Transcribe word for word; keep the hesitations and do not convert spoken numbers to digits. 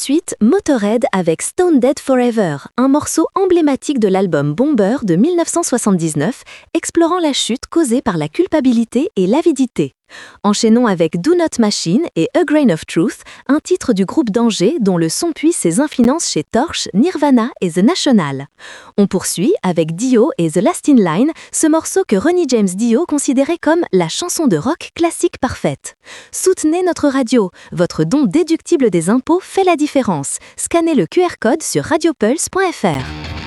Ensuite, Motörhead avec Stone Dead Forever, un morceau emblématique de l'album Bomber de mille neuf cent soixante-dix-neuf, explorant la chute causée par la culpabilité et l'avidité. Enchaînons avec Do Not Machine et A Grain of Truth, un titre du groupe d'Angers dont le son puise ses influences chez Torche, Nirvana et The National. On poursuit avec Dio et The Last in Line, ce morceau que Ronnie James Dio considérait comme la chanson de rock classique parfaite. Soutenez notre radio, votre don déductible des impôts fait la différence. Scannez le Q R code sur radiopulse point f r.